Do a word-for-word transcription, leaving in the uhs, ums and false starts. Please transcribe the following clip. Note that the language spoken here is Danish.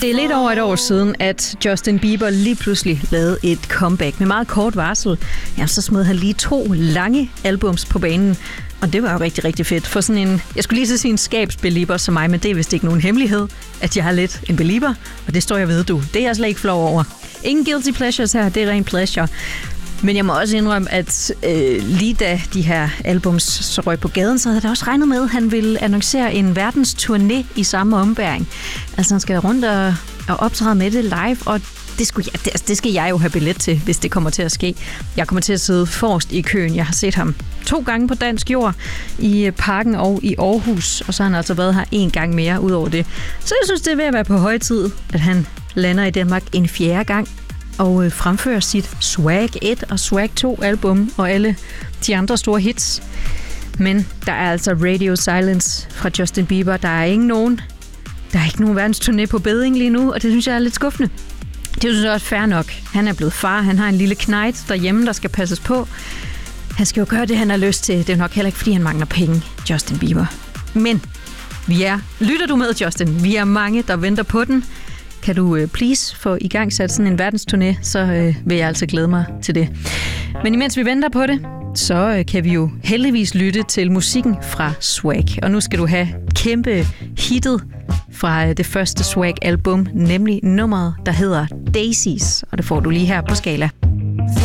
Det er lidt over et år siden, at Justin Bieber lige pludselig lavede et comeback med meget kort varsel. Ja, så smed han lige to lange albums på banen. Og det var jo rigtig, rigtig fedt. For sådan en, jeg skulle lige så sige en skabsbelieber som mig, men det er vist ikke nogen hemmelighed, at jeg er lidt en belieber. Og det står jeg ved, du. Det er jeg slet ikke flov over. Ingen guilty pleasures her, det er ren pleasure. Men jeg må også indrømme, at øh, lige da de her albums så røg på gaden, så havde jeg også regnet med, at han ville annoncere en verdensturné i samme ombæring. Altså han skal rundt og, og optræde med det live, og det, skulle jeg, det, det skal jeg jo have billet til, hvis det kommer til at ske. Jeg kommer til at sidde forrest i køen. Jeg har set ham to gange på dansk jord i Parken og i Aarhus, og så har han altså været her en gang mere ud over det. Så jeg synes, det er ved at være på høje tid, at han lander i Danmark en fjerde gang og fremfører sit Swag et og Swag to album og alle de andre store hits. Men der er altså Radio Silence fra Justin Bieber. Der er ingen nogen, der er ikke nogen verdensturné på bedding lige nu, og det synes jeg er lidt skuffende. Det synes jeg også fair nok. Han er blevet far, han har en lille knejt derhjemme, der skal passes på. Han skal jo gøre det, han har lyst til. Det er nok heller ikke, fordi han mangler penge, Justin Bieber. Men vi er, lytter du med, Justin? Vi er mange, der venter på den. Kan du uh, please få i gang sat sådan en verdensturné, så uh, vil jeg altså glæde mig til det. Men imens vi venter på det, så uh, kan vi jo heldigvis lytte til musikken fra Swag. Og nu skal du have kæmpe hittet fra uh, det første Swag-album, nemlig nummeret, der hedder Daisies. Og det får du lige her på Skala.